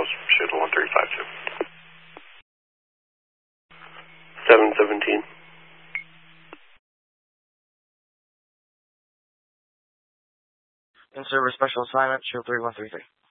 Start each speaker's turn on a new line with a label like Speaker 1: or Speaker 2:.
Speaker 1: Charles, shoot 1352.
Speaker 2: 717.
Speaker 3: In service special assignment, show 3133.